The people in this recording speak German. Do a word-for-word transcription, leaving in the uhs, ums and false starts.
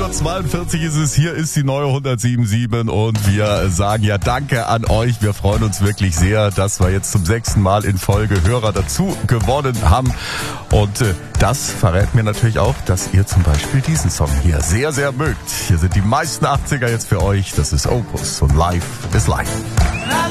hundertzweiundvierzig ist es, hier ist die neue hundertsiebenundsiebzig und wir sagen ja Danke an euch. Wir freuen uns wirklich sehr, dass wir jetzt zum sechsten Mal in Folge Hörer dazu gewonnen haben. Und äh, das verrät mir natürlich auch, dass ihr zum Beispiel diesen Song hier sehr, sehr mögt. Hier sind die meisten achtziger jetzt für euch. Das ist Opus und Life is Life.